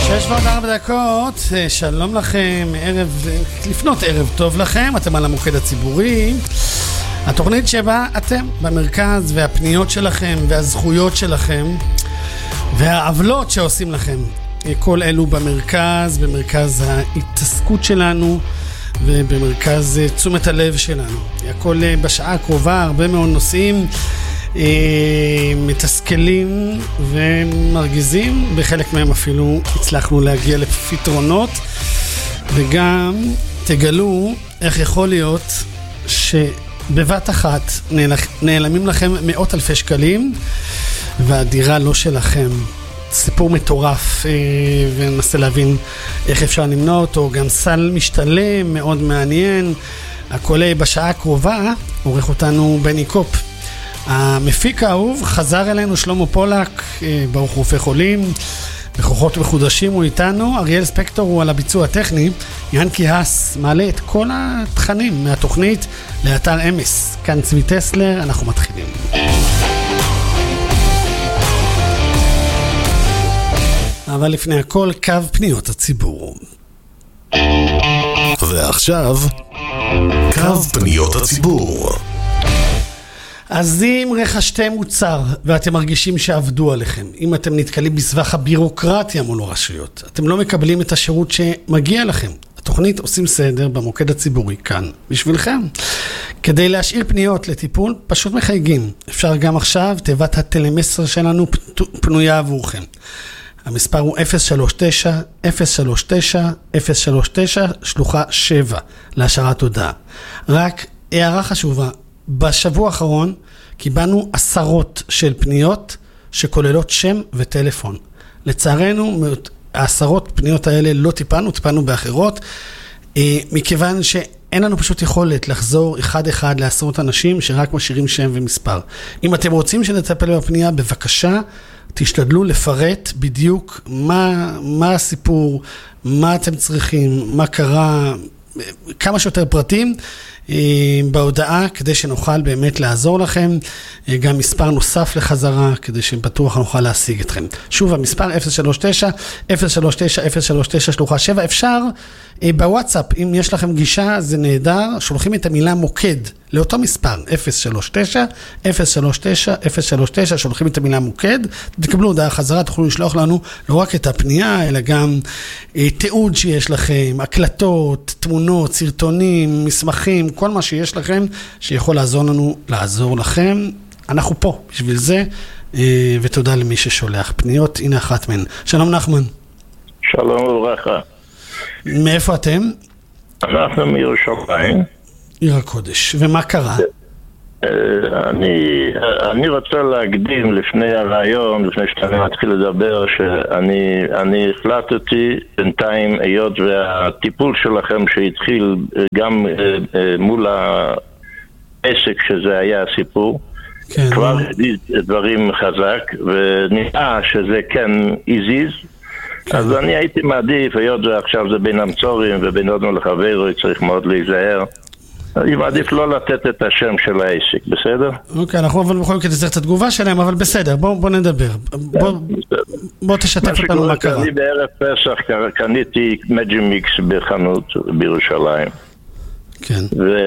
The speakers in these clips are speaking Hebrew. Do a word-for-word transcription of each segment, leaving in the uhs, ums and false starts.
שש ועוד ארבע דקות, שלום לכם, ערב, לפנות ערב טוב לכם, אתם על המוקד הציבורי, התוכנית שבה אתם במרכז והפניות שלכם והזכויות שלכם והעוולות שעושים לכם, כל אלו במרכז, במרכז ההתעסקות שלנו ובמרכז תשומת הלב שלנו. הכל בשעה הקרובה, הרבה מאוד נושאים מתסכלים ומרגיזים, בחלק מהם אפילו הצלחנו להגיע לפתרונות, וגם תגלו איך יכול להיות שבבת אחת נעלמים לכם מאות אלפי שקלים והדירה לא שלכם. סיפור מטורף, וננסה להבין איך אפשר למנוע אותו. גם סל משתלם מאוד מעניין, הכל בשעה הקרובה. עורך אותנו בני קופ. המפיק האהוב חזר אלינו, שלמה פולק, ברוך רופא חולים, בכוחות מחודשים הוא איתנו. אריאל ספקטור הוא על הביצוע הטכני. ינקי האס מעלה את כל התכנים מהתוכנית לאתר אמס. כאן צבי טסלר, אנחנו מתחילים. אבל לפני הכל, קו פניות הציבור. ועכשיו, קו פניות הציבור. אז אם רכשתם מוצר ואתם מרגישים שעבדו עליכם, אם אתם נתקלים בסבך הבירוקרטיה מול הרשויות, אתם לא מקבלים את השירות שמגיע לכם, התוכנית עושים סדר במוקד הציבורי כאן בשבילכם. כדי להשאיר פניות לטיפול, פשוט מחייגים. אפשר גם עכשיו, תיבת הטלמסר שלנו פנויה עבורכם. המספר הוא אפס שלוש תשע אפס שלוש תשע אפס שלוש תשע שלוחה שבע להשארת הודעה. רק הערה חשובה, בשבוע האחרון קיבלנו עשרות של פניות שכוללות שם וטלפון. לצערנו, העשרות פניות האלה לא טיפלנו, טיפלנו באחרות, מכיוון שאין לנו פשוט יכולת לחזור אחד אחד לעשרות אנשים שרק משאירים שם ומספר. אם אתם רוצים שנטפל בפנייה, בבקשה, תשתדלו לפרט בדיוק מה, מה הסיפור, מה אתם צריכים, מה קרה, כמה שיותר פרטים בהודעה, כדי שנוכל באמת לעזור לכם. גם מספר נוסף לחזרה, כדי שבטוח נוכל להשיג אתכם. שוב, המספר אפס שלוש תשע אפס שלוש תשע אפס שלוש תשע שלוחה שבע. אפשר בוואטסאפ, אם יש לכם גישה, זה נהדר, שולחים את המילה מוקד לאותו מספר, אפס שלוש תשע אפס שלוש תשע אפס שלוש תשע, שולחים את המילה מוקד, תקבלו הודעה חזרה, תוכלו לשלוח לנו לא רק את הפנייה, אלא גם תיעוד שיש לכם, הקלטות, תמונות, סרטונים, מסמכים, כל מה שיש לכם שיכול לעזור לנו, לעזור לכם. אנחנו פה בשביל זה, ותודה למי ששולח פניות. הנה אחת מהן. שלום נחמן. שלום וברכה. מאיפה אתם? אנחנו מירושלים. עיר הקודש. ומה קרה? אני, אני רוצה להקדים לפני הרעיון, לפני שאני מתחיל לדבר, שאני אני החלטתי בינתיים, היות והטיפול שלכם שהתחיל גם מול העסק שזה היה הסיפור, כן. כבר דברים חזק, ונראה שזה כן הזיז, כן. אז אני הייתי מעדיף, היות ועכשיו זה בין המצורים ובין אותנו לחברו, צריך מאוד להיזהר, אני מעדיף לא לתת את השם של העסק, בסדר? אוקיי, אנחנו אבל בכל זאת צריך את התגובה שלהם, אבל בסדר, בוא, בוא נדבר. בוא, בוא תשתף אותנו מה קרה. אני בערב פסח קניתי מג'ימיקס בחנות בירושלים. כן.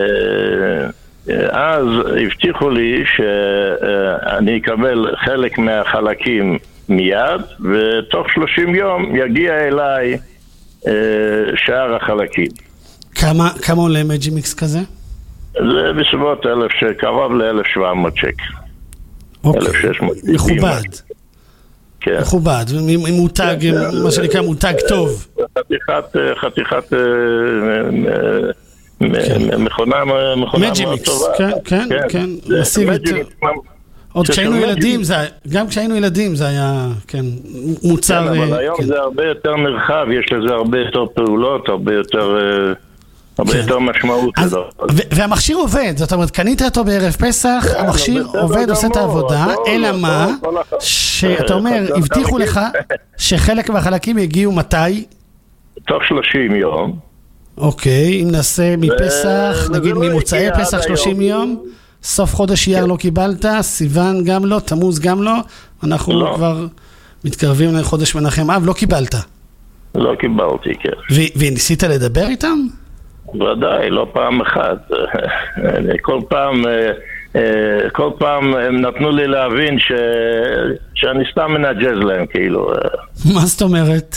ואז הבטיחו לי שאני אקבל חלק מהחלקים מיד, ותוך שלושים יום יגיע אליי שאר החלקים. כמה, כמה עולה מג'ימיקס כזה? זה בסביבות אלף, קרוב ל-אלף שבע מאות שקל. אוקיי, מכובד. כן. מכובד, עם מותג, מה שנקרא מותג טוב. חתיכת, חתיכת מכונה, מכונה מאוד טובה. כן, כן, כן, מסיבית. עוד כשהיינו ילדים, גם כשהיינו ילדים זה היה, כן, מוצר. אבל היום זה הרבה יותר נרחב, יש לזה הרבה יותר פעולות, הרבה יותר... הרבה יותר משמעות. והמכשיר עובד, זאת אומרת, קנית אותו בערב פסח, המכשיר עובד, עושה את העבודה, אלא מה, שאתה אומר, הבטיחו לך שחלק מהחלקים יגיעו מתי? תוך שלושים יום. אוקיי, אם נעשה מפסח, נגיד ממוצאי פסח שלושים יום, סוף חודש אייר לא קיבלת, סיוון גם לא, תמוז גם לא, אנחנו כבר מתקרבים לחודש מנחם אב, לא קיבלת. לא קיבלתי, כן. ו- וניסית לדבר איתם? ודאי, לא פעם אחת. כל פעם, כל פעם הם נתנו לי להבין ש... שאני סתם מנג'ז להם, כאילו. מה זאת אומרת?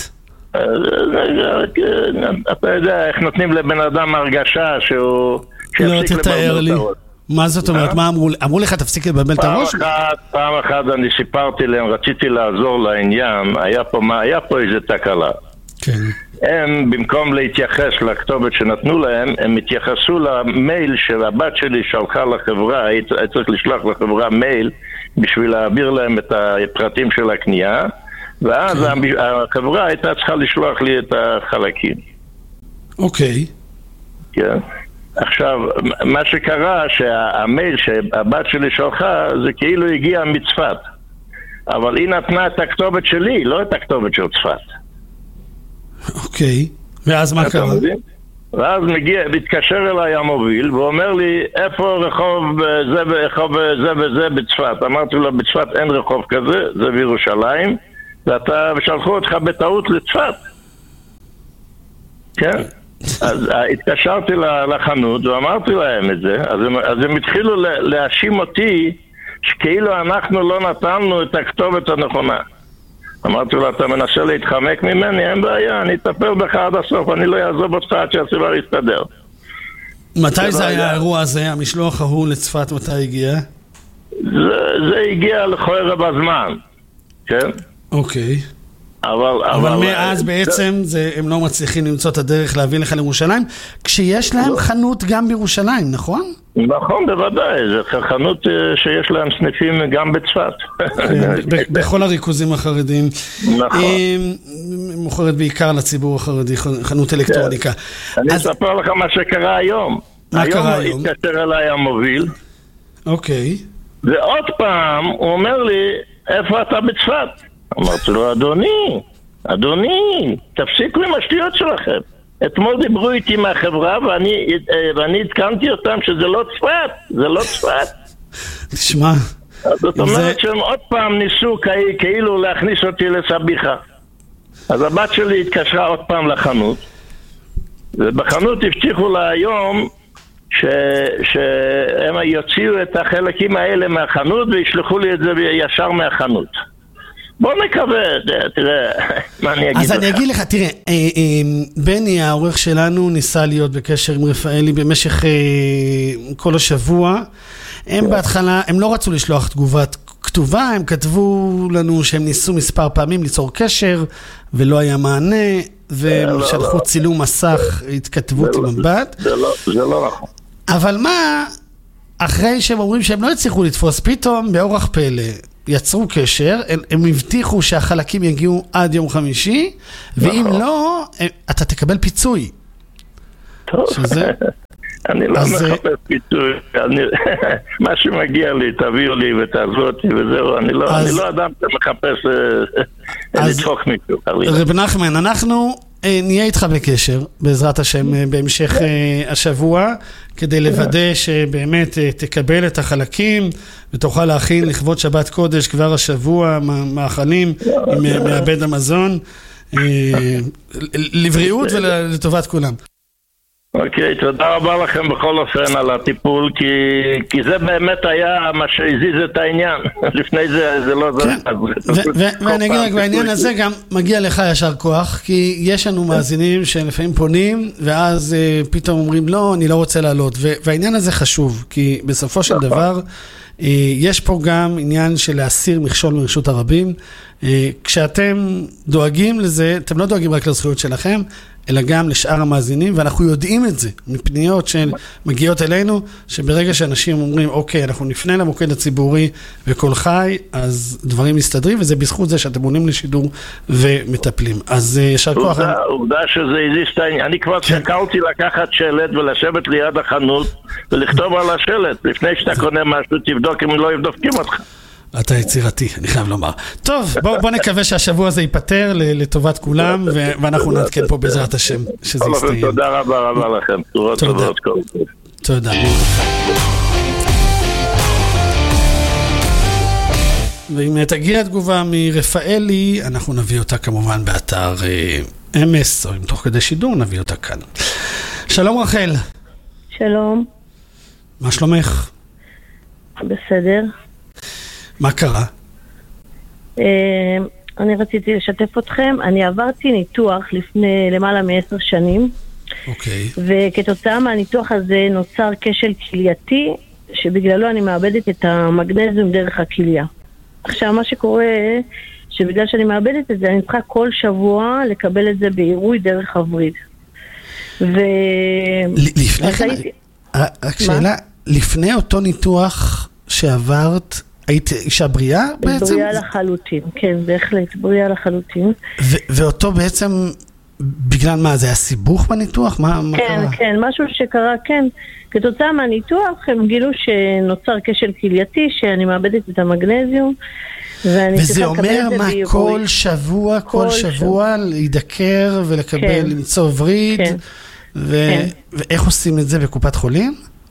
אתה יודע, איך נותנים לבן אדם הרגשה שהוא... לא תתאר לי. מה זאת אומרת? מה אמרו? אמרו לך תפסיק לבלבל את הראש? פעם אחת אני סיפרתי להם, רציתי לעזור לעניין, היה פה, היה פה איזה תקלה. כן. הם, במקום להתייחס לכתובת שנתנו להם, הם התייחסו למייל שהבת שלי שלחה לחברה, היית צריך לשלוח לחברה מייל בשביל להעביר להם את הפרטים של הקנייה, ואז כן. החברה הייתה צריכה לשלוח לי את החלקים. אוקיי. כן. עכשיו, מה שקרה שהמייל שהבת שלי שלחה זה כאילו הגיע מצפת, אבל היא נתנה את הכתובת שלי, לא את הכתובת של צפת. אוקיי, ואז מה קרה? ואז מגיע, מתקשר אליי המוביל ואומר לי, איפה רחוב זה ורחוב זה וזה בצפת? אמרתי לו, בצפת אין רחוב כזה, זה בירושלים, ואתה, ושלחו אותך בטעות לצפת. כן? אז התקשרתי לחנות ואמרתי להם את זה, אז הם, אז הם התחילו להאשים אותי שכאילו אנחנו לא נתנו את הכתובת הנכונה. אמרתי לו, אתה מנסה להתחמק ממני, אין בעיה, אני אטפל בך עד הסוף, אני לא אעזוב אותך עד שהסיבה יסתדר. מתי זה היה האירוע הזה, המשלוח ההוא לצפת, מתי הגיע? זה, זה הגיע לכל רבע זמן, כן? אוקיי. אבל, אבל, אבל מאז בעצם זה, הם לא מצליחים למצוא את הדרך להביא לך לירושלים, כשיש להם לא. חנות גם בירושלים, נכון? נכון, בוודאי, זה חנות שיש להם סניפים גם בצפת. בכל הריכוזים החרדים. נכון. מוכרת בעיקר לציבור החרדי, חנות אלקטרוניקה. אני אספר לך מה שקרה היום. מה קרה היום? היום התקשר אליי המוביל. אוקיי. ועוד פעם הוא אומר לי, איפה אתה בצפת? אמרתי לו, אדוני, אדוני, תפסיקו עם השטויות שלכם. אתמול דיברו איתי מהחברה ואני, ואני התקנתי אותם שזה לא צפת, זה לא צפת. תשמע. זאת אומרת שהם עוד פעם ניסו כאילו להכניס אותי לסביחה. אז הבת שלי התקשרה עוד פעם לחנות, ובחנות הבטיחו לה היום ש... שהם יוציאו את החלקים האלה מהחנות וישלחו לי את זה ישר מהחנות. בוא נקווה, תראה, מה אני אגיד לך? אז אני אגיד לך, תראה, בני העורך שלנו ניסה להיות בקשר עם רפאלי במשך כל השבוע. הם בהתחלה, הם לא רצו לשלוח תגובת כתובה, הם כתבו לנו שהם ניסו מספר פעמים ליצור קשר ולא היה מענה, והם שלחו צילום מסך, התכתבות עם מבט. זה לא נכון. אבל מה, אחרי שהם אומרים שהם לא הצליחו לתפוס, פתאום באורח פלא יצרו קשר, הם הבטיחו שהחלקים יגיעו עד יום חמישי, ואם לא, אתה תקבל פיצוי. טוב, אני לא מחפש פיצוי, מה שמגיע לי, תביאו לי ותעזרו אותי וזהו, אני לא אדם שמחפש לדפוק מישהו. רב נחמן, אנחנו נהיה איתך בקשר, בעזרת השם, בהמשך השבוע, כדי לוודא שבאמת תקבל את החלקים, ותוכל להכין לכבוד שבת קודש כבר השבוע, מאכלים עם מעבד המזון, לבריאות ולטובת כולם. אוקיי, תודה רבה לכם בכל אופן על הטיפול, כי, כי זה באמת היה מה שהזיז את העניין. לפני זה זה לא כן. זה. ואני אגיד רק בעניין הזה גם מגיע לך ישר כוח, כי יש לנו מאזינים שלפעמים פונים, ואז אה, פתאום אומרים לא, אני לא רוצה לעלות. והעניין הזה חשוב, כי בסופו של דבר, אה, יש פה גם עניין של להסיר מכשול מרשות הרבים. אה, כשאתם דואגים לזה, אתם לא דואגים רק לזכויות שלכם, אלא גם לשאר המאזינים, ואנחנו יודעים את זה, מפניות שמגיעות אלינו, שברגע שאנשים אומרים, אוקיי, אנחנו נפנה למוקד הציבורי וכל חי, אז דברים מסתדרים, וזה בזכות זה שאתם עולים לשידור ומטפלים. אז ישר כוח... עובדה שזה הזיז, אני כבר שקלתי לקחת שלט ולשבת ליד החנות, ולכתוב על השלט, לפני שאתה קונה משהו, תבדוק אם לא יבדוקים אותך. אתה יצירתי, אני חייב לומר. טוב, בוא, בוא נקווה שהשבוע הזה ייפטר לטובת כולם, ואנחנו נעדכן פה בעזרת השם שזה יסתיים. תודה רבה רבה לכם. תודה. תודה. ואם תגיע התגובה מרפאלי, אנחנו נביא אותה כמובן באתר אמס, או אם תוך כדי שידור נביא אותה כאן. שלום רחל. שלום. מה שלומך? בסדר. מה קרה? אני רציתי לשתף אתכם, אני עברתי ניתוח לפני למעלה מעשר שנים. אוקיי. וכתוצאה מהניתוח הזה נוצר כשל כלייתי, שבגללו אני מאבדת את המגנזיום דרך הכליה. עכשיו מה שקורה, שבגלל שאני מאבדת את זה, אני צריכה כל שבוע לקבל את זה בעירוי דרך הווריד. ו... לפני כן, רק שאלה, לפני אותו ניתוח שעברת, היית אישה בריאה בעצם? בריאה לחלוטין, כן, בהחלט, בריאה לחלוטין. ואותו בעצם, בגלל מה, זה היה סיבוך בניתוח? מה קרה? כן, כן, משהו שקרה, כן. כתוצאה מהניתוח הם גילו שנוצר כשל כלייתי, שאני מאבדת את המגנזיום, וזה אומר מה, כל שבוע, כל שבוע להידקר ולקבל, למצוא וריד, ואיך עושים את זה בקופת חולים?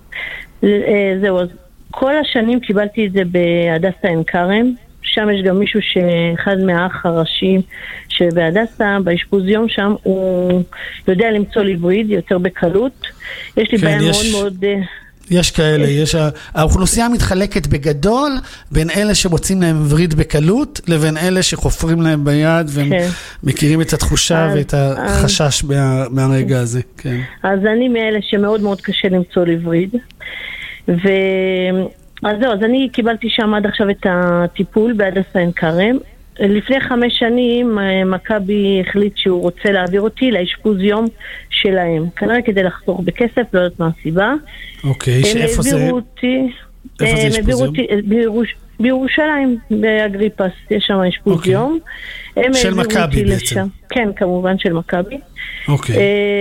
זהו, אז כל השנים קיבלתי את זה בהדסה עין כרם, שם יש גם מישהו שאחד מהאח הראשיים שבהדסה, באשפוז יום שם, הוא יודע למצוא לי וריד יותר בקלות. יש לי בעיה מאוד מאוד... יש כאלה, יש... האוכלוסייה מתחלקת בגדול בין אלה שמוצאים להם וריד בקלות, לבין אלה שחופרים להם ביד והם מכירים את התחושה ואת החשש מהרגע הזה. אז אני מאלה שמאוד מאוד קשה למצוא לי וריד. ו... אז זהו, אז אני קיבלתי שם עד עכשיו את הטיפול בהדסה עין כרם. לפני חמש שנים מכבי החליט שהוא רוצה להעביר אותי לאשפוז יום שלהם. כנראה כדי לחסוך בכסף, לא יודעת מה הסיבה. אוקיי, שאיפה זה? הם העבירו אותי, איפה זה אשפוז יום? בירוש... בירושלים, באגריפס, יש שם אשפוז okay. יום. של מכבי בעצם. לשם. כן, כמובן של מכבי. אוקיי.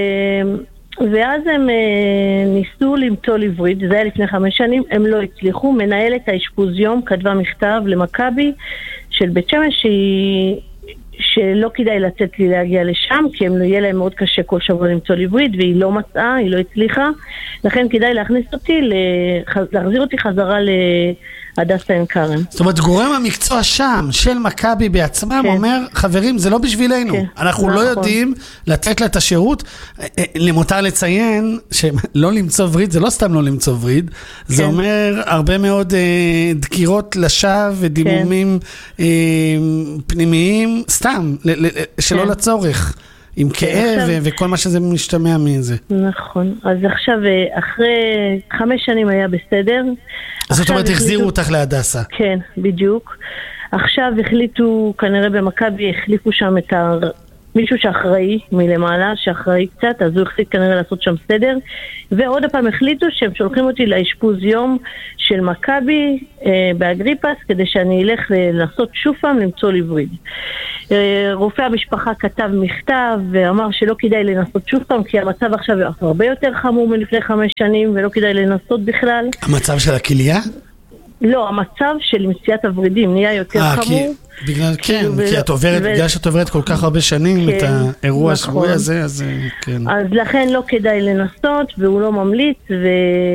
ואז הם ניסו למצוא לי וריד, זה היה לפני חמש שנים, הם לא הצליחו. מנהלת האשפוז יום כתבה מכתב למכבי של בית שמש שהיא, שלא כדאי לצאת לי להגיע לשם, כי הם לא יהיה להם מאוד קשה כל שבוע למצוא לי וריד, והיא לא מצאה, היא לא הצליחה, לכן כדאי להכניס אותי, להחזיר אותי חזרה להדסה עין כרם. זאת אומרת, גורם המקצוע שם, של מכבי בעצמם, כן. אומר, חברים, זה לא בשבילנו. כן. אנחנו נכון. לא יודעים לתת לה את השירות. למותר לציין, שלא למצוא וריד, זה לא סתם לא למצוא וריד, כן. זה אומר הרבה מאוד אה, דקירות לשווא ודימומים כן. אה, פנימיים, סתם, ל- ל- שלא כן. לצורך. עם כאב עכשיו, וכל מה שזה משתמע מזה. נכון. אז עכשיו, אחרי חמש שנים היה בסדר. אז זאת אומרת, החזירו אותך להדסה. כן, בדיוק. עכשיו החליטו, כנראה במכבי, החליפו שם את ה... מישהו שאחראי מלמעלה, שאחראי קצת, אז הוא החליט כנראה לעשות שם סדר, ועוד הפעם החליטו שהם שולחים אותי לאשפוז יום של מכבי אה, באגריפס, כדי שאני אלך לעשות שוב פעם למצוא לי וריד. אה, רופא המשפחה כתב מכתב ואמר שלא כדאי לנסות שוב פעם, כי המצב עכשיו הרבה יותר חמור מלפני חמש שנים, ולא כדאי לנסות בכלל. המצב של הכליה? לא, המצב של מציאת הוורידים נהיה יותר 아, חמור. כי, בגלל, כן, ו... כי את עוברת, ו... בגלל שאת עוברת כל כך הרבה שנים כן, את האירוע נכון. השבועי הזה, אז כן. אז לכן לא כדאי לנסות, והוא לא ממליץ, ו...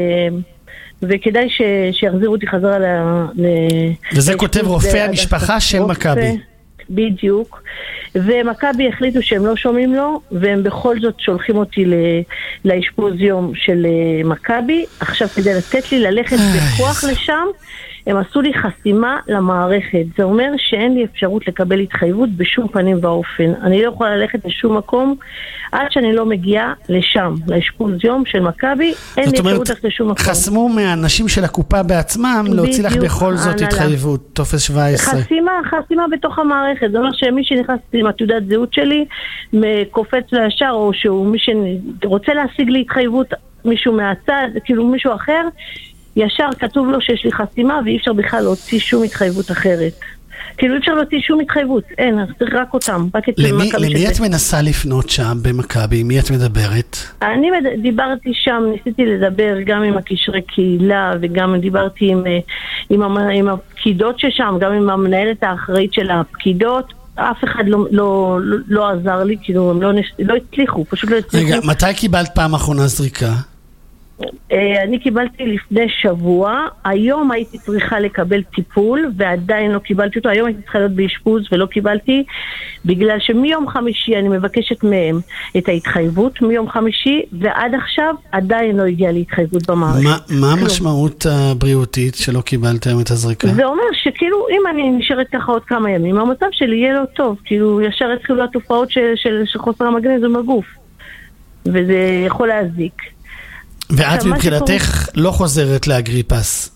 וכדאי ש... שיחזירו אותי חזרה ל... וזה כותב רופא המשפחה של מכבי. בדיוק. ומכבי החליטו שהם לא שומעים לו, והם בכל זאת שולחים אותי לאשפוז יום של מכבי. עכשיו כדי לתת לי ללכת בכוח לשם, הם עשו לי חסימה למערכת. זה אומר שאין לי אפשרות לקבל התחייבות בשום פנים ואופן. אני לא יכולה ללכת לשום מקום עד שאני לא מגיעה לשם, לאשפוז יום של מכבי. אין לי אפשרות ללכת לשום מקום. חסמו מהאנשים של הקופה בעצמם להוציא לך בכל זאת התחייבות, טופס שבע עשרה. חסימה, חסימה בתוך המערכת. זה אומר שמי שנכנס עם התעודת זהות שלי קופץ לישר, או שהוא מי שרוצה להשיג לי התחייבות, מישהו מהצד, כאילו מישהו אחר, ישר כתוב לו שיש לי חסימה, ואי אפשר בכלל להוציא שום התחייבות אחרת. כאילו אי אפשר להוציא שום התחייבות, אין, רק אותם. למי את מנסה לפנות שם במכבי? מי את מדברת? אני דיברתי שם, ניסיתי לדבר גם עם הקשרי קהילה, וגם דיברתי עם הפקידות ששם, גם עם המנהלת האחראית של הפקידות. אף אחד לא, לא, לא עזר לי, כאילו הם לא, לא הצליחו, פשוט לא הצליחו. רגע, מתי קיבלת פעם אחרונה זריקה? אני קיבלתי לפני שבוע, היום הייתי צריכה לקבל טיפול ועדיין לא קיבלתי אותו, היום הייתי צריכה להיות באשפוז ולא קיבלתי, בגלל שמיום חמישי אני מבקשת מהם את ההתחייבות, מיום חמישי ועד עכשיו עדיין לא הגיעה להתחייבות במערכת. מה, מה המשמעות הבריאותית שלא קיבלתם את הזריקה? זה אומר שכאילו אם אני נשארת ככה עוד כמה ימים, המצב שלי יהיה לא טוב, כאילו ישר התחילו התופעות של, של, של חוסר המגנזיום בגוף, וזה יכול להזיק. ואת מבחינתך לא חוזרת לאגריפס?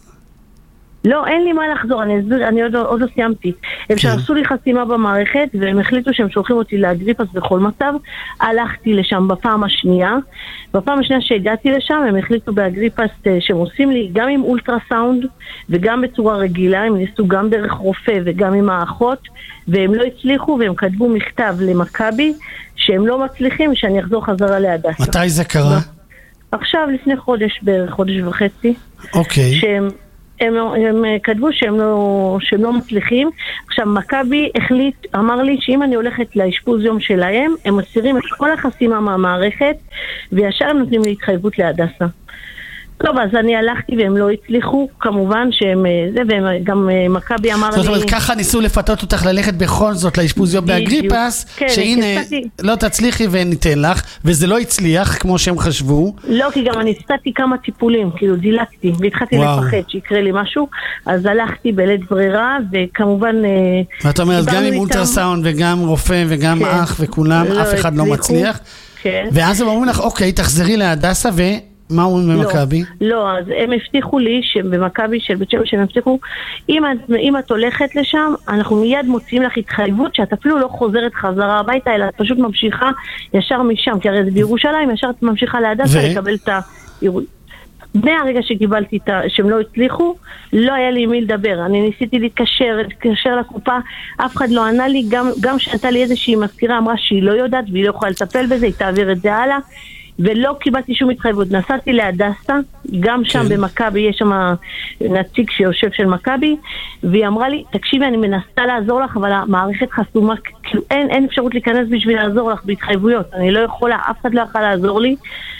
לא, אין לי מה לחזור, אני, אני עוד, עוד לא סיימתי. הם שעשו לי חסימה במערכת, והם החליטו שהם שולחים אותי לאגריפס בכל מצב. הלכתי לשם בפעם השנייה. בפעם השנייה שהגעתי לשם, הם החליטו באגריפס שהם עושים לי גם עם אולטרסאונד, וגם בצורה רגילה, הם ניסו גם דרך רופא וגם עם האחות, והם לא הצליחו, והם כתבו מכתב למכבי, שהם לא מצליחים, שאני אחזור חזרה להדסה. מתי זה קרה? עכשיו, לפני חודש, בערך חודש וחצי. אוקיי. שהם... הם, הם כתבו שהם לא, שהם לא מצליחים. עכשיו, מכבי החליט, אמר לי שאם אני הולכת לאשפוז יום שלהם, הם מסירים את כל החסימה מהמערכת, וישר הם נותנים לי התחייבות להדסה. טוב, אז אני הלכתי והם לא הצליחו, כמובן שהם זה, וגם מכבי אמר לי... זאת אומרת, ככה ניסו לפתות אותך ללכת בכל זאת לאשפוז יום באגריפס, שהנה, לא תצליחי וניתן לך, וזה לא הצליח כמו שהם חשבו. לא, כי גם אני הצטתי כמה טיפולים, כאילו דילקתי, והתחלתי לפחד שיקרה לי משהו, אז הלכתי בלית ברירה, וכמובן... ואת אומרת, גם עם אולטרסאונד וגם רופא וגם אח וכולם, אף אחד לא מצליח. ואז הם אומרים לך, אוקיי, תחזרי להדסה ו... מה אומרים במכבי? לא, אז הם הבטיחו לי שבמכבי של בית שמש, שהם הבטיחו, אם את, אם את הולכת לשם, אנחנו מיד מוציאים לך התחייבות שאת אפילו לא חוזרת חזרה הביתה, אלא את פשוט ממשיכה ישר משם, כי הרי זה בירושלים, ישר את ממשיכה להדסה ו... לקבל את האירוע. מהרגע שקיבלתי את ה... שהם לא הצליחו, לא היה לי מי לדבר. אני ניסיתי להתקשר, להתקשר לקופה, אף אחד לא ענה לי, גם, גם שענתה לי איזושהי מזכירה, אמרה שהיא לא יודעת והיא לא יכולה לטפל בזה, היא תעביר את זה הלאה. ולא קיבלתי שום התחייבות. נסעתי להדסה, גם שם כן. במכבי, יש שם נציג שיושב של מכבי, והיא אמרה לי, תקשיבי, אני מנסה לעזור לך, אבל המערכת חסומה, כאילו אין, אין אפשרות להיכנס בשביל לעזור לך בהתחייבויות. אני לא יכולה, אף אחד לא יכול לעזור לי.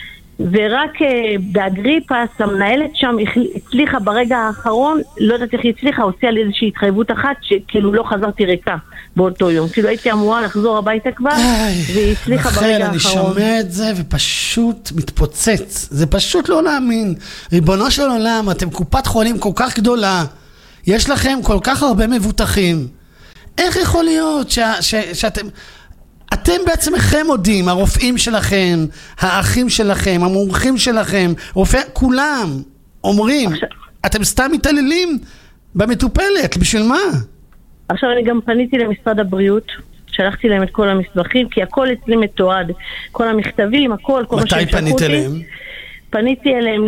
ורק uh, באגריפס, המנהלת שם הצליחה ברגע האחרון, לא יודעת איך היא הצליחה, הוציאה לי איזושהי התחייבות אחת, שכאילו לא חזרתי ריקה באותו יום. כאילו הייתי אמורה לחזור הביתה כבר, והיא הצליחה ברגע האחרון. אני שומע את זה ופשוט מתפוצץ. זה פשוט לא להאמין. ריבונו של עולם, אתם קופת חולים כל כך גדולה, יש לכם כל כך הרבה מבוטחים. איך יכול להיות ש- ש- שאתם... אתם בעצמכם מודים, הרופאים שלכם, האחים שלכם, המומחים שלכם, רופאי, כולם אומרים, עכשיו, אתם סתם מתעללים במטופלת, בשביל מה? עכשיו אני גם פניתי למשרד הבריאות, שלחתי להם את כל המסמכים, כי הכל אצלי מתועד, כל המכתבים, הכל, כל מה שהם שלחו אותי. מתי פנית אליהם? פניתי אליהם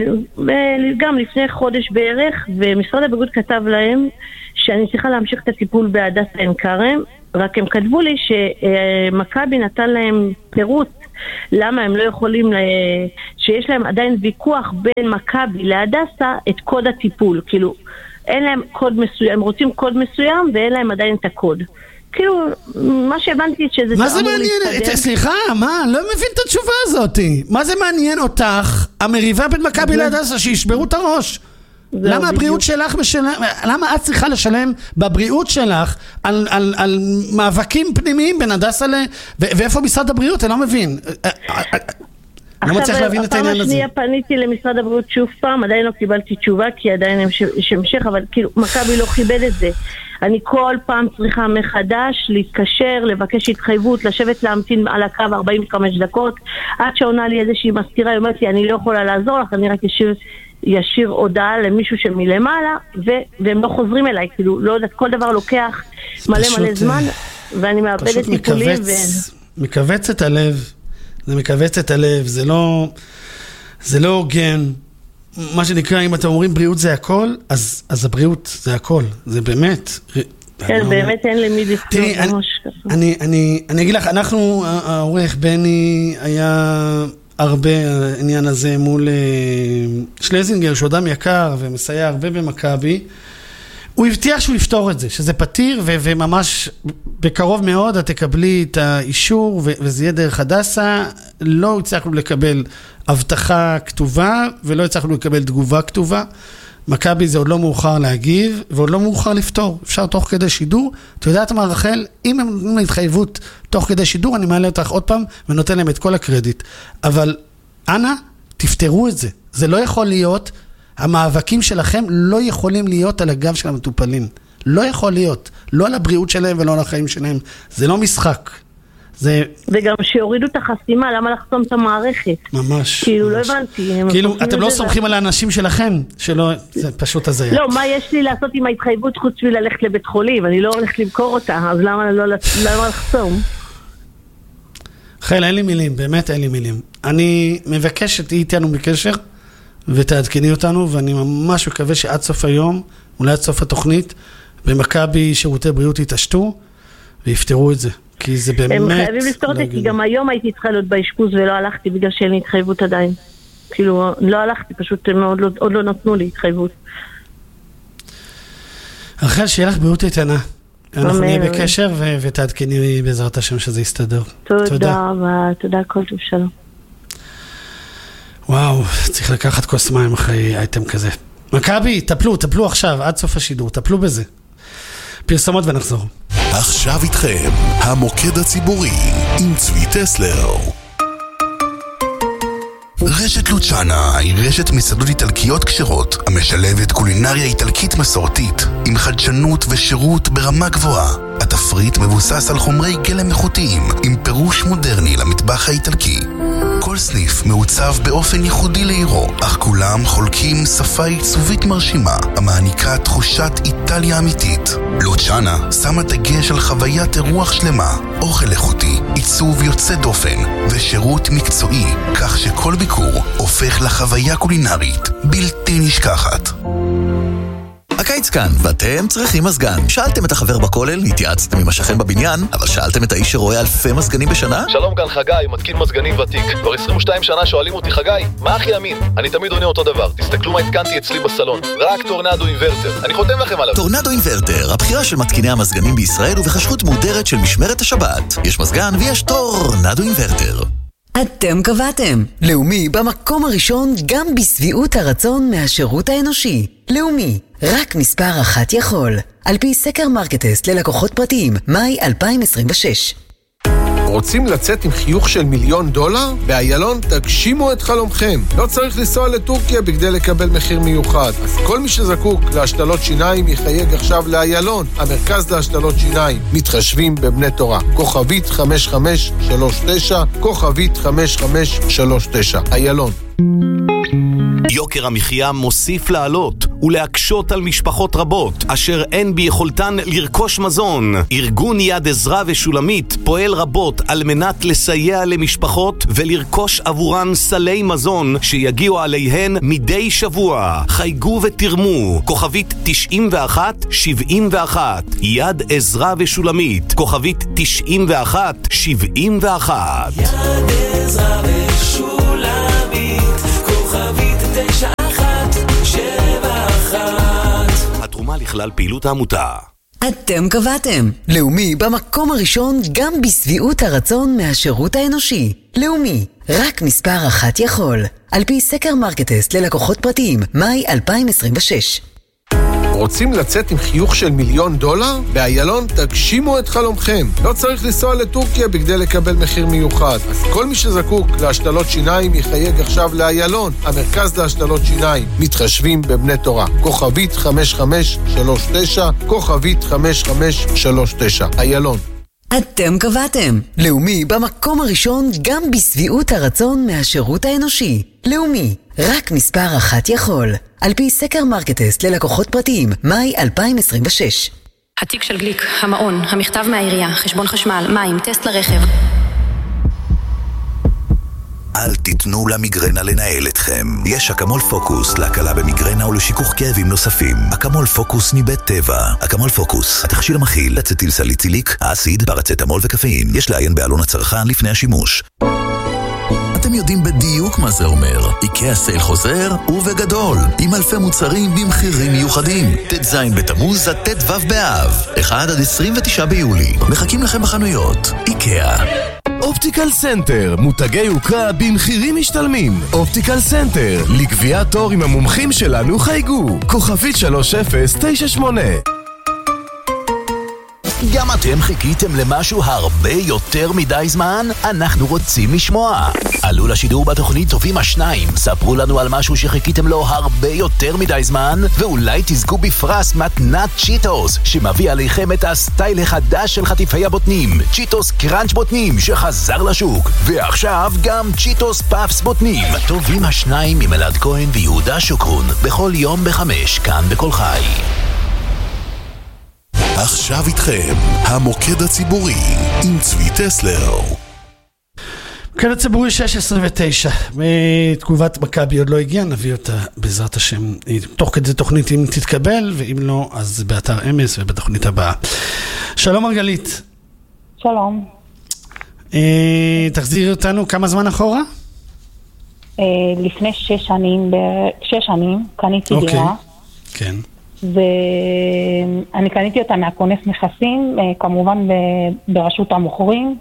גם לפני חודש בערך, ומשרד הבריאות כתב להם שאני צריכה להמשיך את הטיפול בהדסה עין כרם, רק הם כתבו לי שמכבי נתן להם פירוט למה הם לא יכולים, שיש להם עדיין ויכוח בין מכבי להדסה את קוד הטיפול, כאילו אין להם קוד מסוים, הם רוצים קוד מסוים ואין להם עדיין את הקוד. כאילו, מה שהבנתי שזה... מה זה מעניין? סליחה, מה? לא מבין את התשובה הזאת. מה זה מעניין אותך, המריבה בין מכבי להדסה, שישברו את הראש? למה הבריאות שלך משלם, למה את צריכה לשלם בבריאות שלך על, על, על מאבקים פנימיים בין הדסה ל... ואיפה משרד הבריאות? אני לא מבין. אני לא מצליח להבין את העניין הזה. הפעם השנייה פניתי למשרד הבריאות שוב פעם, עדיין לא קיבלתי תשובה, כי עדיין יש המשך, אבל כאילו, מכבי לא כיבד את זה. אני כל פעם צריכה מחדש להתקשר, לבקש התחייבות, לשבת להמתין על הקו ארבעים וחמש דקות, עד שעונה לי איזושהי מזכירה, היא אומרת לי, אני לא יכולה לעזור לך, אני רק ישיר... ישיר הודעה למישהו שמלמעלה, ו- והם לא חוזרים אליי, כאילו, לא יודעת, כל דבר לוקח מלא מלא זמן, ואני מאבדת טיפולים. פשוט מקווץ את הלב, זה מקווץ את הלב, זה לא, זה לא הוגן. מה שנקרא, אם אתם אומרים בריאות זה הכל, אז, אז הבריאות זה הכל, זה באמת. כן, באמת אין למי לפנות. אני, אני, אני אגיד לך, אנחנו, העורך בני היה... הרבה העניין הזה מול שלזינגר, שהוא אדם יקר ומסייע הרבה במכבי, הוא הבטיח שהוא יפתור את זה, שזה פתיר, ו- וממש בקרוב מאוד את תקבלי את האישור, ו- וזה יהיה דרך הדסה. לא הצלחנו לקבל הבטחה כתובה, ולא הצלחנו לקבל תגובה כתובה. מכבי זה עוד לא מאוחר להגיב, ועוד לא מאוחר לפתור. אפשר תוך כדי שידור. אתה יודעת מה, רחל? אם הם נותנים להתחייבות תוך כדי שידור, אני מעלה אותך עוד פעם, ונותן להם את כל הקרדיט. אבל, אנא, תפתרו את זה. זה לא יכול להיות, המאבקים שלכם לא יכולים להיות על הגב של המטופלים. לא יכול להיות. לא על הבריאות שלהם ולא על החיים שלהם. זה לא משחק. זה... וגם שיורידו את החסימה, למה לחסום את המערכת? ממש. כאילו, ממש. לא הבנתי. כאילו, אתם לא סומכים על האנשים שלכם, שלא, זה פשוט הזיה. לא, מה יש לי לעשות עם ההתחייבות חוץ מללכת לבית חולים? אני לא הולכת למכור אותה, אז למה לא, למה לחסום? חיל, אין לי מילים, באמת אין לי מילים. אני מבקש שתהיי איתנו בקשר, ותעדכני אותנו, ואני ממש מקווה שעד סוף היום, אולי עד סוף התוכנית, במכבי שירותי בריאות יתעשתו, ויפתרו את זה. כי זה באמת... הם חייבים לפתור את זה, כי גם היום הייתי צריכה להיות באשפוז ולא הלכתי בגלל שאין לי התחייבות עדיין. כאילו, לא הלכתי, פשוט הם עוד לא, עוד לא נתנו לי התחייבות. רחל, שיהיה לך בריאות איתנה. אנחנו נהיה בקשר ו- ותעדכני בעזרת השם שזה יסתדר. תודה רבה, תודה, כל טוב, שלום. וואו, צריך לקחת כוס מים אחרי אייטם כזה. מכבי, טפלו, טפלו עכשיו, עד סוף השידור, טפלו בזה. פרסומות ונחזור. עכשיו איתכם, המוקד הציבורי עם צבי טסלר. רשת לוצ'אנה היא רשת מסעדות איטלקיות כשרות המשלבת קולינריה איטלקית מסורתית עם חדשנות ושירות ברמה גבוהה. התפריט מבוסס על חומרי גלם איכותיים עם פירוש מודרני למטבח האיטלקי. כל סניף מעוצב באופן ייחודי לעירו, אך כולם חולקים שפה עיצובית מרשימה המעניקה תחושת איטליה אמיתית. לוצ'אנה שמה דגש על חוויית אירוח שלמה, אוכל איכותי, עיצוב יוצא דופן ושירות מקצועי, כך שכל ביקור הופך לחוויה קולינרית בלתי נשכחת. הקיץ כאן, ואתם צריכים מזגן. שאלתם את החבר בכולל, התייעצתם עם השכן בבניין, אבל שאלתם את האיש שרואה אלפי מזגנים בשנה? שלום, כאן חגי, מתקין מזגנים ותיק. כבר עשרים ושתיים שנה שואלים אותי, חגי, מה הכי אמין? אני תמיד עונה אותו דבר. תסתכלו מה התקנתי אצלי בסלון. רק טורנדו אינברטר. אני חותם לכם עליו. טורנדו אינברטר, הבחירה של מתקיני המזגנים בישראל ובחשכות מודרת של משמרת השבת. יש מזגן ויש טורנדו אינברטר. אתם קבעתם. לאומי במקום הראשון גם בסביעות הרצון מהשירות האנושי. לאומי, רק מספר אחת יכול. על פי סקר מרקטסט ללקוחות פרטיים, מאי אלפיים עשרים ושש. רוצים לצאת עם חיוך של מיליון דולר? באיילון תגשימו את חלומכם. לא צריך לנסוע לטורקיה בכדי לקבל מחיר מיוחד. אז כל מי שזקוק להשתלות שיניים יחייג עכשיו לאיילון, המרכז להשתלות שיניים. מתחשבים בבני תורה. כוכבית חמש חמש שלוש תשע, כוכבית חמש חמש שלוש תשע. איילון. יוקר המחיה מוסיף לעלות ולהקשות על משפחות רבות אשר אין ביכולתן לרכוש מזון. ארגון יד עזרא ושולמית פועל רבות על מנת לסייע למשפחות ולרכוש עבורן סלי מזון שיגיעו עליהן מדי שבוע. חייגו ותרמו. כוכבית תשעים ואחת שבעים ואחת. יד עזרא ושולמית. כוכבית תשעים ואחת שבעים ואחת. יד עזרא ושולמית. כוכבית תשע אחת שבע אחת. התרומה לכלל פעילות העמותה. אתם קבעתם. לאומי במקום הראשון גם בסביעות הרצון מהשירות האנושי. לאומי, רק מספר אחת יכול. על פי סקר מרקטסט ללקוחות פרטיים, מאי אלפיים עשרים ושש. רוצים לצאת עם חיוך של מיליון דולר? באיילון תגשימו את חלומכם. לא צריך לנסוע לטורקיה בכדי לקבל מחיר מיוחד. אז כל מי שזקוק להשתלות שיניים יחייג עכשיו לאיילון, המרכז להשתלות שיניים. מתחשבים בבני תורה. כוכבית חמש חמש שלוש תשע, כוכבית חמש חמש שלוש תשע. איילון. אתם קבעתם. לאומי במקום הראשון גם בסביעות הרצון מהשירות האנושי. לאומי, רק מספר אחת יכול. על פי סקר מרקטסט ללקוחות פרטיים, מאי אלפיים עשרים ושש. התיק של גליק, המעון, המכתב מהעירייה, חשבון חשמל, מים, טסט לרכב. אל תיתנו למיגרנה לנהל אתכם. יש אקמול פוקוס להקלה במיגרנה ולשיכוך כאבים נוספים. אקמול פוקוס מבית טבע. אקמול פוקוס, התכשיר המכיל אצטיל סליציליק, אסיד, פרצטמול וקפאין. יש לעיין בעלון הצרכן לפני השימוש. אתם יודעים בדיוק מה זה אומר. איקאה סייל חוזר ובגדול, עם אלפי מוצרים במחירים מיוחדים. ט"ז בתמוז עד ט"ו באב, אחד עד עשרים ותשעה ביולי. מחכים לכם בחנויות. איקאה. אופטיקל סנטר, מותגי יוקרה במחירים משתלמים. אופטיקל סנטר, לקביעת תור עם המומחים שלנו חייגו. כוכבית שלוש אפס תשע שמונה. גם אתם חיכיתם למשהו הרבה יותר מדי זמן? אנחנו רוצים לשמוע. עלו לשידור בתוכנית טובים השניים. ספרו לנו על משהו שחיכיתם לו הרבה יותר מדי זמן, ואולי תזכו בפרס מתנת צ'יטוס, שמביא עליכם את הסטייל החדש של חטיפי הבוטנים. צ'יטוס קראנץ' בוטנים שחזר לשוק. ועכשיו גם צ'יטוס פאפס בוטנים. טובים השניים עם אלעד כהן ויהודה שוקרון. בכל יום בחמש, כאן בכל חי. עכשיו איתכם, המוקד הציבורי, עם צבי טסלר. המוקד הציבורי שש עשרה ותשע, תגובת מכבי עוד לא הגיעה, נביא אותה בעזרת השם, תוך כדי תוכנית אם תתקבל, ואם לא, אז באתר אמס ובתוכנית הבאה. שלום מרגלית. שלום. אה, תחזיר אותנו כמה זמן אחורה? אה, לפני שש שנים, שש שנים, קניתי אוקיי. דירה. כן. ואני קניתי אותה מהכונס נכסים, כמובן ברשות המוכרים.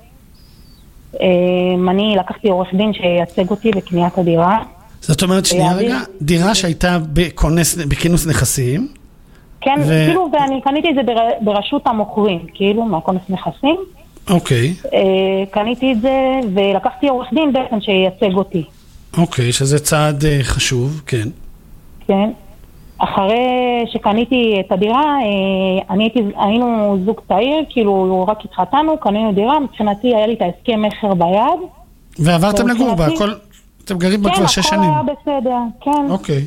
אני לקחתי עורך דין שייצג אותי בקניית הדירה. זאת אומרת, שנייה רגע, דירה שהייתה בכינוס נכסים? כן, כאילו, ואני קניתי את זה ברשות המוכרים, כאילו, מהכונס נכסים. אוקיי. קניתי את זה ולקחתי עורך דין בעצם שייצג אותי. אוקיי, שזה צעד חשוב, כן. כן. אחרי שקניתי את הדירה, אני הייתי, היינו זוג צעיר, כאילו רק התחתנו, קנינו דירה, מבחינתי היה לי את ההסכם מחר ביד. ועברתם לגור בה, הכל, אתם גרים בה כבר שש שנים. כן, הכל היה בסדר, כן. אוקיי.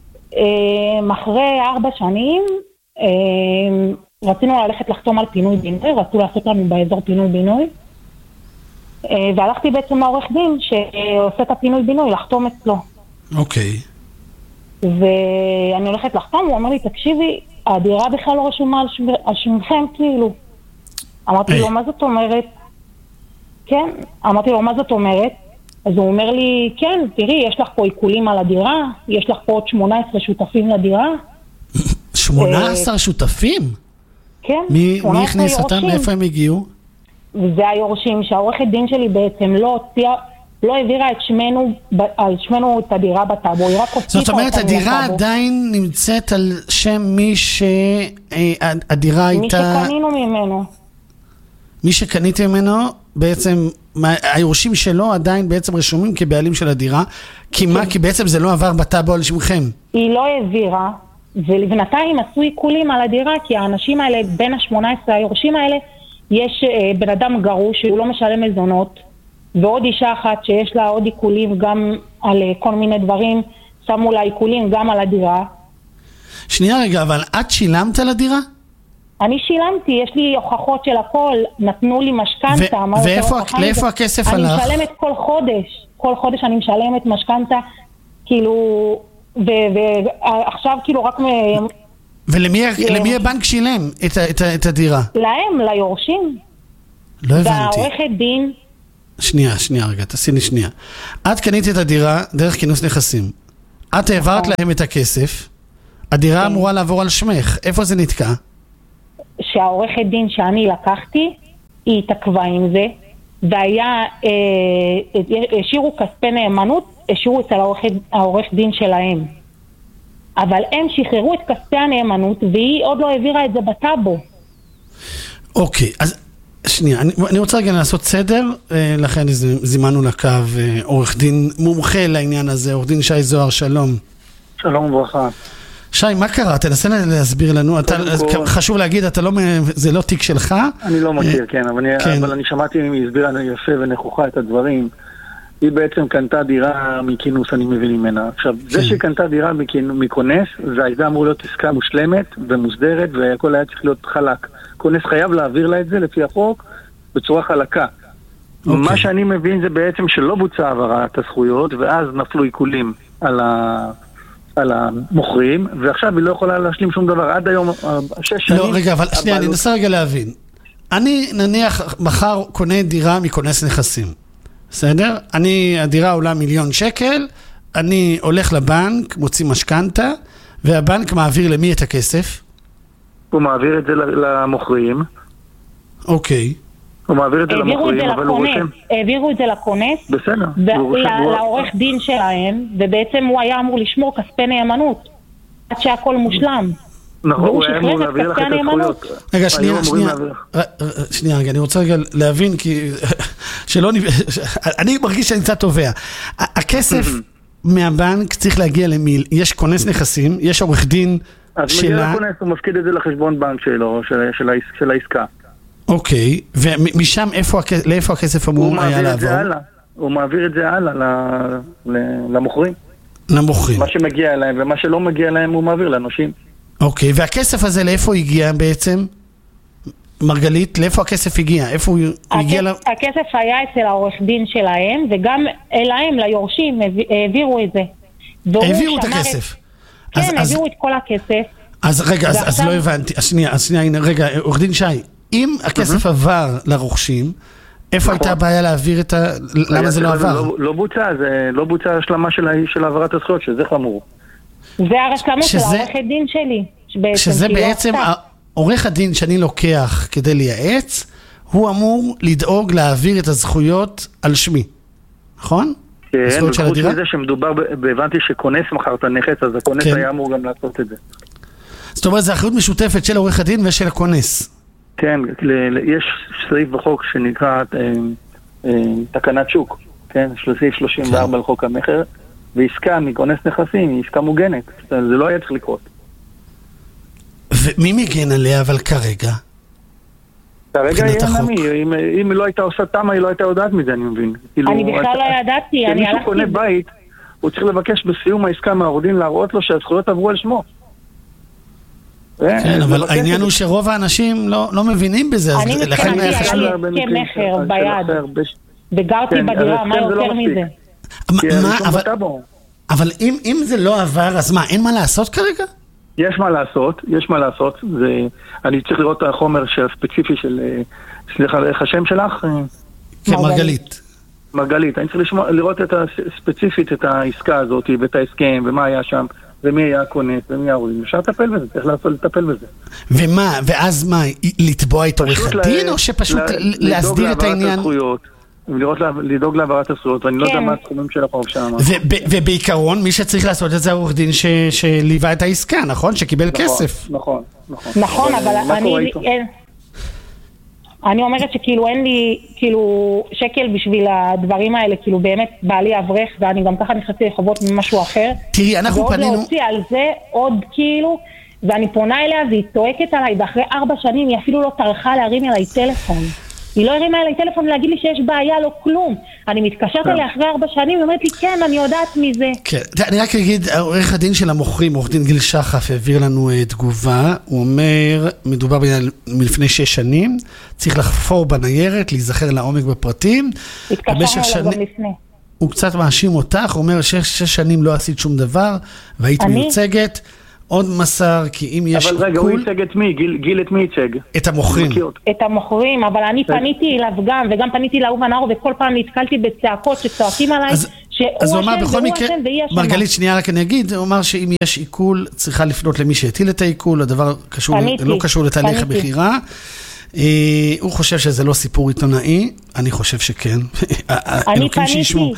אחרי ארבע שנים, רצינו ללכת לחתום על פינוי בינוי, רצו לעשות לנו באזור פינוי בינוי, והלכתי בעצם לעורך דין שעושה את הפינוי בינוי, לחתום אצלו. אוקיי. ואני הולכת לחתום, הוא אומר לי, תקשיבי, הדירה בכלל לא רשומה על, שמ... על שמכם, כאילו. אמרתי hey. לו, מה זאת אומרת? כן, אמרתי לו, מה זאת אומרת? אז הוא אומר לי, כן, תראי, יש לך פה עיקולים על הדירה, יש לך פה עוד שמונה עשרה שותפים לדירה. שמונה עשרה שותפים? כן. מי, מי הכניס אותם? מאיפה הם הגיעו? וזה היורשים, שהעורכת דין שלי בעצם לא הוציאה... לא העבירה את שמנו, על שמנו את הדירה בטאבו, היא רק הוסיפה. זאת אומרת, הדירה עדיין נמצאת על שם מי שהדירה הייתה... מי שקנינו ממנו. מי שקניתי ממנו, בעצם, היורשים שלו עדיין בעצם רשומים כבעלים של הדירה, כי מה? כי בעצם זה לא עבר בטאבו על שמכם. היא לא העבירה, ולבנתיים עשו עיקולים על הדירה, כי האנשים האלה, בין ה-שמונה עשרה היורשים האלה, יש בן אדם גרוש שהוא לא משלם מזונות, ועוד אישה אחת שיש לה עוד עיקולים גם על כל מיני דברים, שמו לה עיקולים גם על הדירה. שנייה רגע, אבל את שילמת על הדירה? אני שילמתי, יש לי הוכחות של הכל, נתנו לי משכנתה. ואיפה הכסף הלך? אני משלמת כל חודש, כל חודש אני משלמת משכנתה, כאילו, ועכשיו כאילו רק... ולמי הבנק שילם את הדירה? להם, ליורשים. לא הבנתי. והעורכת דין... שנייה, שנייה רגע, תעשי לי שנייה. את קנית את הדירה דרך כינוס נכסים. את העברת להם את הכסף, הדירה אמורה לעבור על שמך. איפה זה נתקע? שהעורכת דין שאני לקחתי, היא התעכבה עם זה, והיה, השאירו כספי נאמנות, השאירו אצל העורך דין שלהם. אבל הם שחררו את כספי הנאמנות, והיא עוד לא העבירה את זה בטאבו. אוקיי, אז... שנייה, אני, אני רוצה רגע לעשות סדר, לכן זימנו לקו עורך דין מומחה לעניין הזה, עורך דין שי זוהר, שלום. שלום וברכה. שי, מה קרה? תנסה להסביר לנו, אתה, כל... חשוב להגיד, אתה לא, זה לא תיק שלך. אני לא מכיר, כן, אבל, כן. אני, אבל אני שמעתי אם היא הסבירה יפה ונכוחה את הדברים. היא בעצם קנתה דירה מכינוס, אני מבין ממנה. עכשיו, כן. זה שקנתה דירה מכונס, זה הייתה אמור להיות עסקה מושלמת ומוסדרת, והכל היה צריך להיות חלק. כונס חייב להעביר לה את זה לפי החוק בצורה חלקה. Okay. מה שאני מבין זה בעצם שלא בוצע העברת הזכויות, ואז נפלו עיקולים על, ה... על המוכרים, ועכשיו היא לא יכולה להשלים שום דבר. עד היום, שש שנים... לא, רגע, אבל שנייה, אני נסה רגע להבין. אני נניח מחר קונה דירה מכונס נכסים, בסדר? אני, הדירה עולה מיליון שקל, אני הולך לבנק, מוציא משכנתה, והבנק מעביר למי את הכסף? הוא מעביר את זה למוכרים. אוקיי. הוא מעביר את זה למוכרים, אבל הוא רושם. העבירו את זה לכונס. בסדר. לעורך דין שלהם, ובעצם הוא היה אמור לשמור כספי נאמנות, עד שהכל מושלם. נכון, הוא היה אמור להעביר לך את הזכויות. רגע, שנייה, שנייה. שנייה, רגע, אני רוצה רגע להבין, כי שלא נ... אני מרגיש שאני קצת תובע. הכסף מהבנק צריך להגיע למי? יש כונס נכסים, יש עורך דין שלה... אז מגיע לכונס, הוא מפקיד את זה לחשבון בנק שלו, של העסקה. אוקיי, ומשם לאיפה הכסף אמור היה לעבור? הוא מעביר את זה הלאה למוכרים. למוכרים. מה שמגיע אליהם ומה שלא מגיע אליהם הוא מעביר לאנשים. אוקיי, והכסף הזה לאיפה הגיע בעצם? מרגלית, לאיפה הכסף הגיע? איפה הוא הגיע? הכסף היה אצל העורך דין שלהם, וגם אליהם, ליורשים, העבירו את זה. העבירו את הכסף? כן, העבירו את כל הכסף. אז רגע, אז לא הבנתי. שנייה, שנייה, הנה, רגע, עורך דין שי, אם הכסף עבר לרוכשים, איפה הייתה הבעיה להעביר את ה... למה זה לא עבר? לא בוצע, זה לא בוצע השלמה של העברת הזכויות, שזה חמור. זה הרשלמות של העורך הדין שלי. שזה בעצם, עורך הדין שאני לוקח כדי לייעץ, הוא אמור לדאוג להעביר את הזכויות על שמי. נכון? כן, וחוץ מזה שמדובר, הבנתי שכונס מחר את הנכס, אז הכונס היה אמור גם לעשות את זה. זאת אומרת, זה אחריות משותפת של עורך הדין ושל הכונס. כן, יש סעיף בחוק שנקרא תקנת שוק, כן, סעיף שלושים וארבע לחוק המחר, ועסקה מכונס נכסים היא עסקה מוגנת, זה לא היה צריך לקרות. ומי מגן עליה אבל כרגע? כרגע היא נמי, אם היא לא הייתה עושה תמה, היא לא הייתה יודעת מזה, אני מבין. אני בכלל לא ידעתי, אני הלכתי... כשמישהו קונה בית, הוא צריך לבקש בסיום העסקה מהעורך דין להראות לו שהזכויות עברו על שמו. כן, אבל העניין הוא שרוב האנשים לא מבינים בזה. אני מתכנתי, היה לי כמחר ביד, וגרתי בדירה, מה יותר מזה? אבל אם זה לא עבר, אז מה, אין מה לעשות כרגע? יש מה לעשות, יש מה לעשות. אני צריך לראות את החומר הספציפי של... סליחה, איך השם שלך? מרגלית. מרגלית, אני צריך לראות ספציפית את העסקה הזאת, ואת ההסכם, ומה היה שם. ומי היה הקונס, ומי ההורים, אפשר לטפל בזה, צריך לעשות לטפל בזה. ומה, ואז מה, לתבוע את עורך הדין, או שפשוט להסדיר את העניין? לדאוג להעברת הזכויות, ואני לא יודע מה הסכומים של החוב שם. ובעיקרון, מי שצריך לעשות את זה העורך דין שליווה את העסקה, נכון? שקיבל כסף. נכון, נכון. נכון, אבל אני... אני אומרת שכאילו אין לי כאילו שקל בשביל הדברים האלה, כאילו באמת בעלי אברך, ואני גם ככה נכנסתי לחובות ממשהו אחר. תראי, אנחנו פנינו... ועוד להוציא על זה עוד כאילו, ואני פונה אליה והיא צועקת עליי, ואחרי ארבע שנים היא אפילו לא טרחה להרים אליי טלפון. היא לא הרימה אליי טלפון להגיד לי שיש בעיה, לא כלום. אני מתקשרת אליה אחרי ארבע שנים, היא אומרת לי, כן, אני יודעת מזה. כן, אני רק אגיד, עורך הדין של המוכרים, עורך דין גיל שחף, העביר לנו תגובה. הוא אומר, מדובר מלפני שש שנים, צריך לחפור בניירת, להיזכר לעומק בפרטים. התקשרנו אליו גם לפני. הוא קצת מאשים אותך, הוא אומר, שש שנים לא עשית שום דבר, והיית מיוצגת. עוד מסר, כי אם יש אבל רגע, הוא ייצג את מי? גיל, גיל את מי ייצג? את המוכרים. את המוכרים, אבל אני פניתי אליו גם, וגם פניתי לאהוב הנאור, וכל פעם נתקלתי בצעקות שצועקים עליי, שהוא אשם והוא אשם והיא אשמה. מרגלית, שנייה רק אני אגיד, הוא אמר שאם יש עיכול, צריכה לפנות למי שהטיל את העיכול, הדבר לא קשור לתהליך הבחירה. הוא חושב שזה לא סיפור עיתונאי, אני חושב שכן. אני פניתי.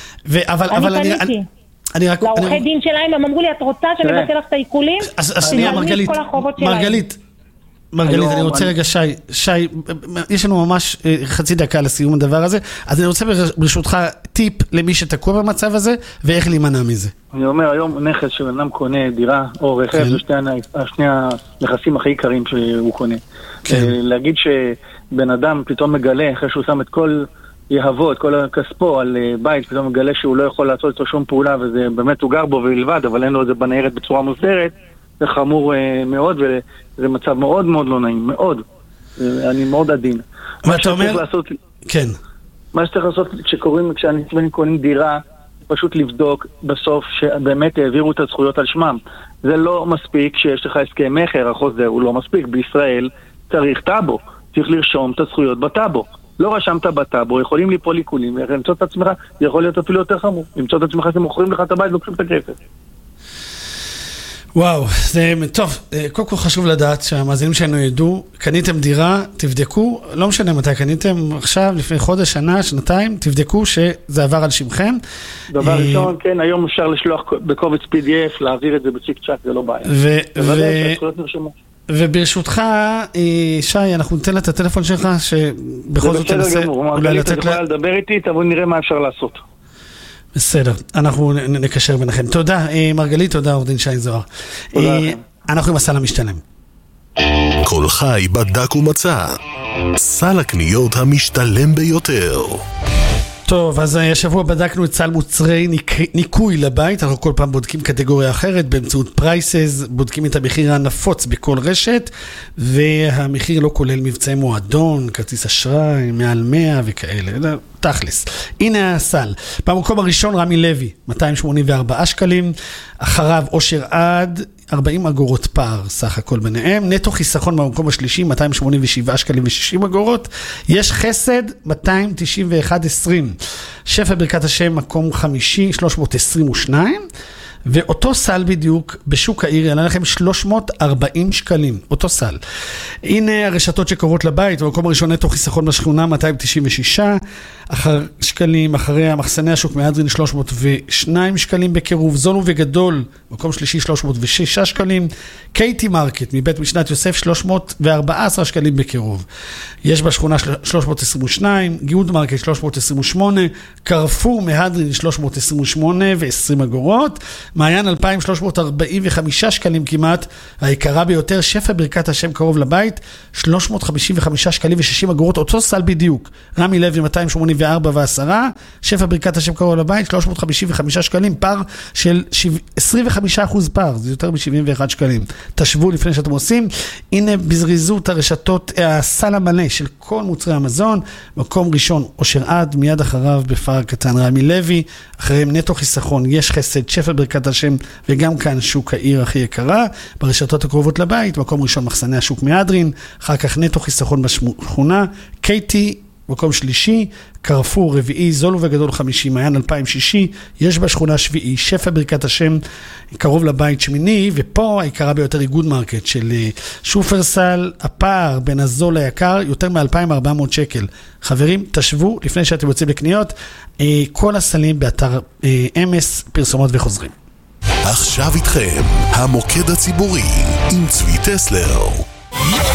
אני פניתי. לעורכי דין שלהם, הם אמרו לי, את רוצה שנבטל לך את העיקולים? אז שנייה, מרגלית, מרגלית, מרגלית, אני רוצה רגע, שי, שי, יש לנו ממש חצי דקה לסיום הדבר הזה, אז אני רוצה ברשותך טיפ למי שתקוע במצב הזה, ואיך להימנע מזה. אני אומר, היום נכס שאדם קונה דירה או רכב, זה שני הנכסים הכי עיקריים שהוא קונה. להגיד שבן אדם פתאום מגלה, אחרי שהוא שם את כל... יהבו את כל הכספו על בית, פתאום מגלה שהוא לא יכול לעשות איתו שום פעולה, וזה באמת הוא גר בו ולבד, אבל אין לו את זה בניירת בצורה מוסדרת, זה חמור מאוד, וזה מצב מאוד מאוד לא נעים, מאוד. אני מאוד עדין. ואתה אומר... לעשות, כן. מה שצריך לעשות כשקוראים, כשאנשים קונים דירה, פשוט לבדוק בסוף שבאמת העבירו את הזכויות על שמם. זה לא מספיק שיש לך הסכם מחר, החוזה הוא לא מספיק. בישראל צריך טאבו, צריך לרשום את הזכויות בטאבו. לא רשמת בטאבו, יכולים ליפול עיקולים, למצוא את עצמך, זה יכול להיות אפילו יותר חמור. למצוא את עצמך שמוכרים לך את הבית, לוקחים את הכסף. וואו, זה טוב, קודם כל חשוב לדעת שהמאזינים שלנו ידעו, קניתם דירה, תבדקו, לא משנה מתי קניתם, עכשיו, לפני חודש, שנה, שנתיים, תבדקו שזה עבר על שמכם. דבר ראשון, כן, היום אפשר לשלוח בקובץ פי די אף, להעביר את זה בצ'יק צ'אק, זה לא בעיה. וברשותך, שי, אנחנו ניתן לה את הטלפון שלך, שבכל זאת תנסה אולי לתת לה... את יכולה לדבר איתי, תבוא נראה מה אפשר לעשות. בסדר, אנחנו נקשר ביניכם. תודה, מרגלית, תודה, עורך דין שי זוהר. אנחנו עם הסל המשתלם. כל חי בדק ומצא. סל הקניות המשתלם ביותר. טוב, אז השבוע בדקנו את סל מוצרי ניקוי לבית, אנחנו כל פעם בודקים קטגוריה אחרת באמצעות פרייסס, בודקים את המחיר הנפוץ בכל רשת, והמחיר לא כולל מבצעי מועדון, כרטיס אשראי, מעל מאה וכאלה, תכלס. הנה הסל. במקום הראשון רמי לוי, מאתיים שמונים וארבעה שקלים, אחריו אושר עד, ארבעים אגורות פער סך הכל ביניהם, נטו חיסכון במקום השלישי, מאתיים שמונים ושבעה שקלים ושישים אגורות, יש חסד, מאתיים תשעים ואחת עשרים, שפע ברכת השם, מקום חמישי, שלוש מאות עשרים ושתיים, ואותו סל בדיוק בשוק העיר יעלה לכם שלוש מאות וארבעים שקלים, אותו סל. הנה הרשתות שקורות לבית, במקום הראשון נטו חיסכון בשכונה מאתיים תשעים ושש אחר שקלים, אחרי המחסני השוק מהדרין שלוש מאות ושתיים שקלים בקירוב, זונו וגדול, מקום שלישי שלוש מאות ושש שקלים, קייטי מרקט מבית משנת יוסף שלוש מאות וארבעה עשר שקלים בקירוב, יש בשכונה שלוש מאות עשרים ושתיים, גיהוד מרקט שלוש מאות עשרים ושמונה, קרפור מהדרין שלוש מאות עשרים ושמונה ועשרים אגורות, מעיין אלפיים שלוש מאות ארבעים וחמישה שקלים כמעט, העיקרה ביותר, שפע ברכת השם קרוב לבית, שלוש מאות חמישים וחמישה שקלים ושישים אגורות, אותו סל בדיוק, רמי לוי מאתיים שמונים וארבע ועשרה, שפע ברכת השם קרוב לבית, שלוש מאות חמישים וחמישה שקלים, פער של עשרים וחמישה אחוז פער, זה יותר מ-שבעים ואחד שקלים. תשבו לפני שאתם עושים, הנה בזריזות הרשתות, הסל המלא של כל מוצרי המזון, מקום ראשון אושר עד, מיד אחריו בפער קטן רמי לוי, אחריהם נטו חיסכון, יש חסד, שפע ברכת השם, וגם כאן שוק העיר הכי יקרה, ברשתות הקרובות לבית, מקום ראשון מחסני השוק מהדרין, אחר כך נטו חיסכון בשכונה, קייטי, מקום שלישי, קרפור רביעי, זולו וגדול חמישי, מעיין אלפיים שישי, יש בשכונה שביעי, שפע ברכת השם, קרוב לבית שמיני, ופה העיקרה ביותר איגוד מרקט של שופרסל, הפער בין הזול ליקר, יותר מ-אלפיים וארבע מאות שקל. חברים, תשבו לפני שאתם יוצאים לקניות, כל הסלים באתר אמס, פרסומות וחוזרים. עכשיו איתכם, המוקד הציבורי, עם צבי טסלר.